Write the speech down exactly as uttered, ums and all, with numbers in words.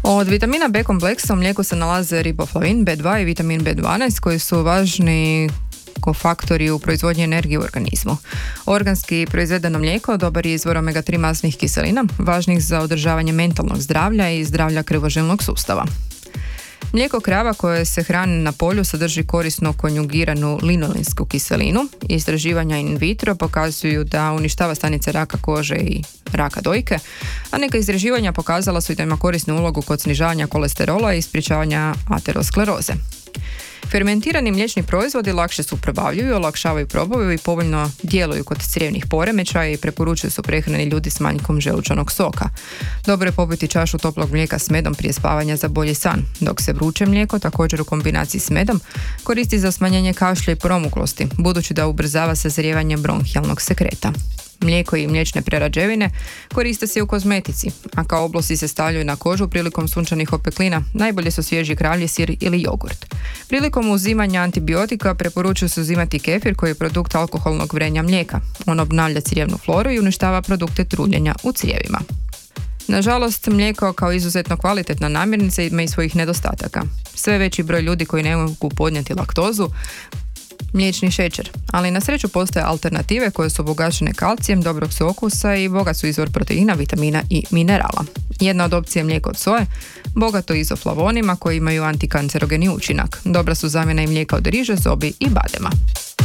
Od vitamina B kompleksa u mlijeku se nalaze riboflavin, B dva i vitamin B dvanaest koji su važni kofaktori u proizvodnji energije u organizmu. Organski proizvedeno mlijeko dobar je izvor omega tri masnih kiselina, važnih za održavanje mentalnog zdravlja i zdravlja krvožilnog sustava. Mlijeko krava koje se hrani na polju sadrži korisno konjugiranu linolinsku kiselinu. Istraživanja in vitro pokazuju da uništava stanice raka kože i raka dojke, a neka istraživanja pokazala su i da ima korisnu ulogu kod snižavanja kolesterola i sprječavanja ateroskleroze. Fermentirani mliječni proizvodi lakše su probavljuju, olakšavaju probavaju i povoljno djeluju kod crijevnih poremećaja i preporučuju su prehrani ljudi s manjkom želučanog soka. Dobro je popiti čašu toplog mlijeka s medom prije spavanja za bolji san, dok se vruće mlijeko, također u kombinaciji s medom, koristi za smanjenje kašlja i promuklosti, budući da ubrzava sazrijevanje bronhijalnog sekreta. Mlijeko i mliječne prerađevine koriste se u kozmetici, a kao oblosi se stavljaju na kožu prilikom sunčanih opeklina. Najbolje su svježi kravlji sir ili jogurt. Prilikom uzimanja antibiotika preporučuju se uzimati kefir koji je produkt alkoholnog vrenja mlijeka. On obnavlja crijevnu floru i uništava produkte truljenja u crijevima. Nažalost, mlijeko kao izuzetno kvalitetna namirnica ima i svojih nedostataka. Sve veći broj ljudi koji ne mogu podnijeti laktozu, mliječni šećer, ali na sreću postoje alternative koje su obogaćene kalcijem, dobrog su okusa i bogat su izvor proteina, vitamina i minerala. Jedna od opcija je mlijeko od soje, bogato izoflavonima koji imaju antikancerogeni učinak. Dobra su zamjena i mlijeka od riže, zobi i badema.